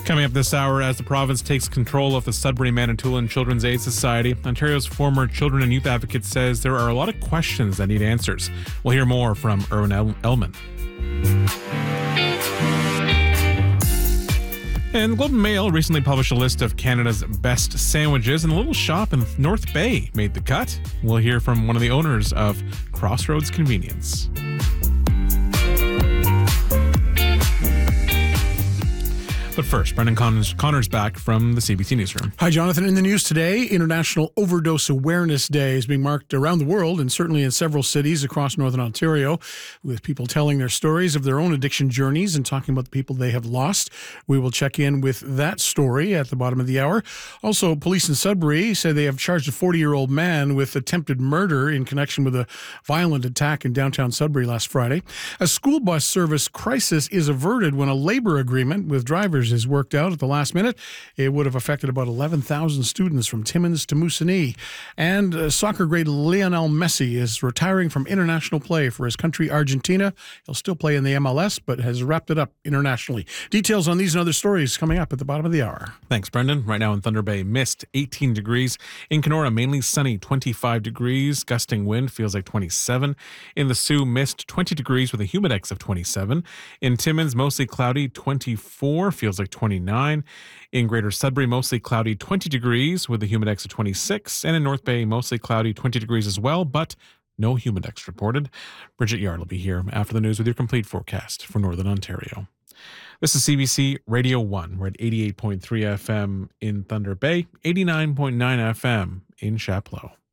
Coming up this hour, as the province takes control of the Sudbury Manitoulin Children's Aid Society, Ontario's former children and youth advocate says there are a lot of questions that need answers. We'll hear more from Erwin Ellman. And the Globe and Mail recently published a list of Canada's best sandwiches, and a little shop in North Bay made the cut. We'll hear from one of the owners of Crossroads Convenience. But first, Brendan Connor's back from the CBC Newsroom. Hi, Jonathan. In the news today, International Overdose Awareness Day is being marked around the world and certainly in several cities across Northern Ontario, with people telling their stories of their own addiction journeys and talking about the people they have lost. We will check in with that story at the bottom of the hour. Also, police in Sudbury say they have charged a 40-year-old man with attempted murder in connection with a violent attack in downtown Sudbury last Friday. A school bus service crisis is averted when a labor agreement with drivers is worked out at the last minute. It would have affected about 11,000 students from Timmins to Moosonee. And soccer great Lionel Messi is retiring from international play for his country, Argentina. He'll still play in the MLS, but has wrapped it up internationally. Details on these and other stories coming up at the bottom of the hour. Thanks, Brendan. Right now in Thunder Bay, mist, 18 degrees. In Kenora, mainly sunny, 25 degrees. Gusting wind feels like 27. In the Sioux, mist, 20 degrees with a humidex of 27. In Timmins, mostly cloudy, 24. Feels like 29. In Greater Sudbury, mostly cloudy, 20 degrees with a humidex of 26. And in North Bay, mostly cloudy, 20 degrees as well, but no humidex reported. Bridget Yard will be here after the news with your complete forecast for Northern Ontario. This is CBC Radio 1. We're at 88.3 FM in Thunder Bay, 89.9 FM in Chapleau.